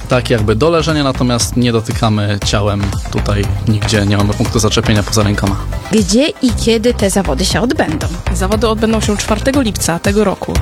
tak jakby do leżenia, natomiast nie dotykamy ciałem tutaj nigdzie, nie mamy punktu zaczepienia poza rękoma. Gdzie i kiedy te zawody się odbędą? Zawody odbędą się 4 lipca tego roku